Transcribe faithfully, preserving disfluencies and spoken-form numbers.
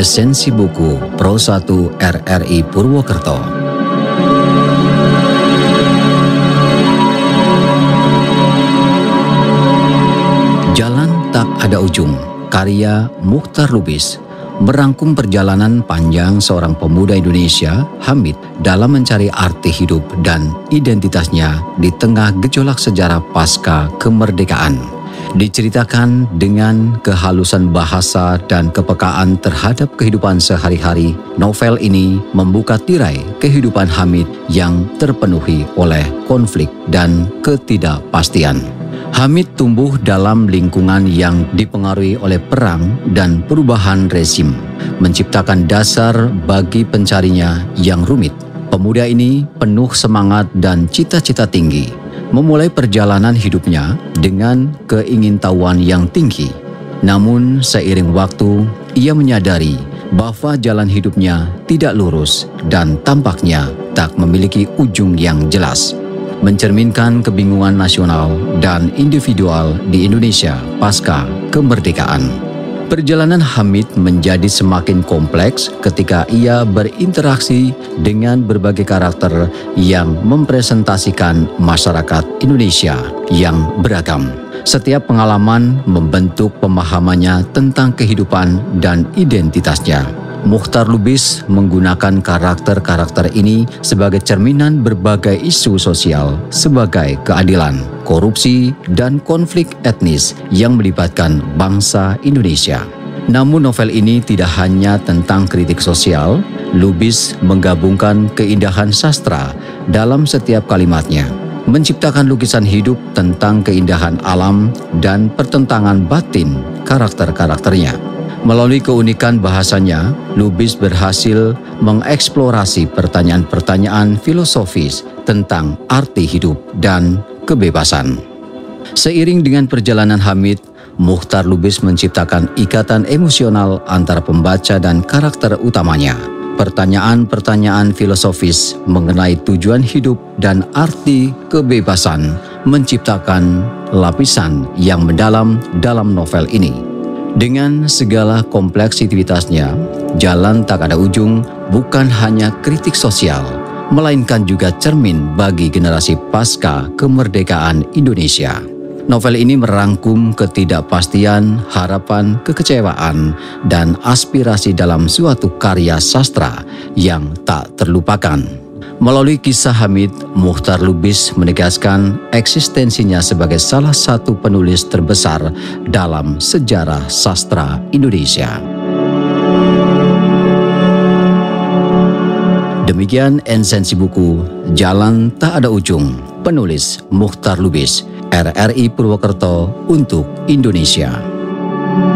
Esensi Buku Pro satu R R I Purwokerto. Jalan Tak Ada Ujung, karya Muchtar Lubis, merangkum perjalanan panjang seorang pemuda Indonesia, Hamid, dalam mencari arti hidup dan identitasnya di tengah gejolak sejarah pasca kemerdekaan. Diceritakan dengan kehalusan bahasa dan kepekaan terhadap kehidupan sehari-hari, novel ini membuka tirai kehidupan Hamid yang terpenuhi oleh konflik dan ketidakpastian. Hamid tumbuh dalam lingkungan yang dipengaruhi oleh perang dan perubahan rezim, menciptakan dasar bagi pencarinya yang rumit. Pemuda ini penuh semangat dan cita-cita tinggi, memulai perjalanan hidupnya dengan keingintahuan yang tinggi. Namun seiring waktu, ia menyadari bahwa jalan hidupnya tidak lurus dan tampaknya tak memiliki ujung yang jelas, mencerminkan kebingungan nasional dan individual di Indonesia pasca kemerdekaan. Perjalanan Hamid menjadi semakin kompleks ketika ia berinteraksi dengan berbagai karakter yang mempresentasikan masyarakat Indonesia yang beragam. Setiap pengalaman membentuk pemahamannya tentang kehidupan dan identitasnya. Muchtar Lubis menggunakan karakter-karakter ini sebagai cerminan berbagai isu sosial sebagai keadilan, korupsi, dan konflik etnis yang melibatkan bangsa Indonesia. Namun novel ini tidak hanya tentang kritik sosial. Lubis menggabungkan keindahan sastra dalam setiap kalimatnya, menciptakan lukisan hidup tentang keindahan alam dan pertentangan batin karakter-karakternya. Melalui keunikan bahasanya, Lubis berhasil mengeksplorasi pertanyaan-pertanyaan filosofis tentang arti hidup dan kebebasan. Seiring dengan perjalanan Hamid, Muchtar Lubis menciptakan ikatan emosional antara pembaca dan karakter utamanya. Pertanyaan-pertanyaan filosofis mengenai tujuan hidup dan arti kebebasan menciptakan lapisan yang mendalam dalam novel ini. Dengan segala kompleksitasnya, Jalan Tak Ada Ujung bukan hanya kritik sosial, melainkan juga cermin bagi generasi pasca kemerdekaan Indonesia. Novel ini merangkum ketidakpastian, harapan, kekecewaan, dan aspirasi dalam suatu karya sastra yang tak terlupakan. Melalui kisah Hamid, Muchtar Lubis menegaskan eksistensinya sebagai salah satu penulis terbesar dalam sejarah sastra Indonesia. Demikian esensi buku Jalan Tak Ada Ujung, penulis Muchtar Lubis, R R I Purwokerto untuk Indonesia.